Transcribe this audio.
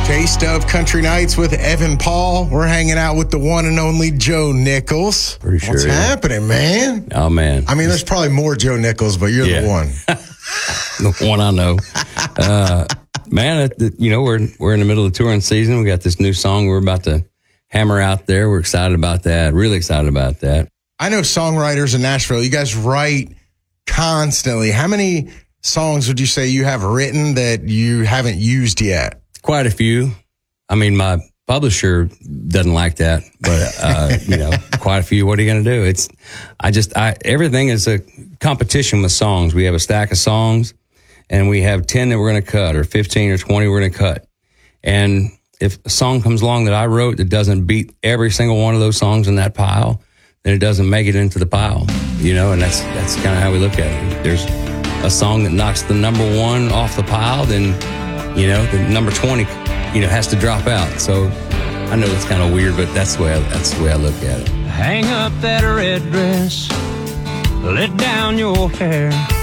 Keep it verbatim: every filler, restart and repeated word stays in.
Taste of Country Nights with Evan Paul. We're hanging out with the one and only Joe Nichols. Pretty sure. What's yeah. happening, man? Oh, man. I mean, there's probably more Joe Nichols, but you're yeah. the one. The one I know. Uh, man, you know, we're we're in the middle of the touring season. We got this new song we're about to hammer out there. We're excited about that. Really excited about that. I know songwriters in Nashville. You guys write constantly. How many songs would you say you have written that you haven't used yet? Quite a few. I mean, my publisher doesn't like that, but, uh, you know, quite a few. What are you going to do? It's, I just, I, everything is a competition with songs. We have a stack of songs and we have ten that we're going to cut, or fifteen or twenty we're going to cut. And if a song comes along that I wrote that doesn't beat every single one of those songs in that pile, then it doesn't make it into the pile, you know, and that's, that's kind of how we look at it. If there's a song that knocks the number one off the pile, then, you know, the number twenty, you know, has to drop out. So I know it's kind of weird, but that's the way I, that's the way I look at it. Hang up that red dress, let down your hair.